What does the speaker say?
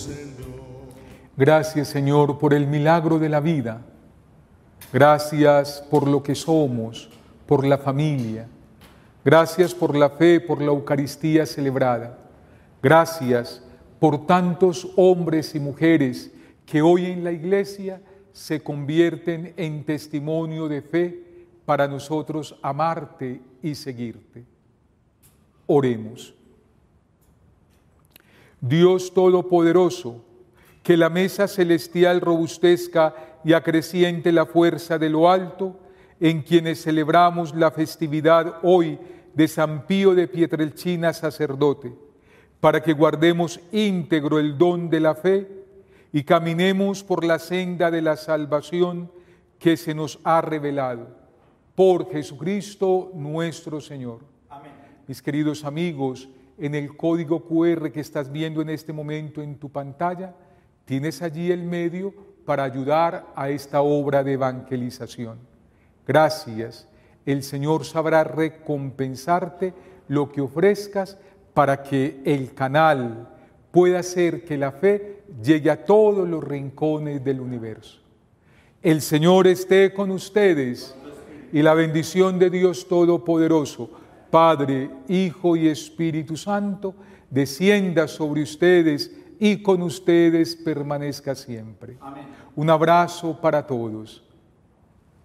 Gracias, Señor, por el milagro de la vida. Gracias por lo que somos, por la familia. Gracias por la fe, por la Eucaristía celebrada. Gracias por tantos hombres y mujeres que hoy en la Iglesia se convierten en testimonio de fe para nosotros amarte y seguirte. Oremos. Dios Todopoderoso, que la mesa celestial robustezca y acreciente la fuerza de lo alto, en quienes celebramos la festividad hoy de San Pío de Pietrelcina, sacerdote, para que guardemos íntegro el don de la fe y caminemos por la senda de la salvación que se nos ha revelado. Por Jesucristo nuestro Señor. Amén. Mis queridos amigos, en el código QR que estás viendo en este momento en tu pantalla, tienes allí el medio para ayudar a esta obra de evangelización. Gracias. El Señor sabrá recompensarte lo que ofrezcas para que el canal pueda hacer que la fe llegue a todos los rincones del universo. El Señor esté con ustedes y la bendición de Dios Todopoderoso, Padre, Hijo y Espíritu Santo, descienda sobre ustedes y con ustedes permanezca siempre. Amén. Un abrazo para todos.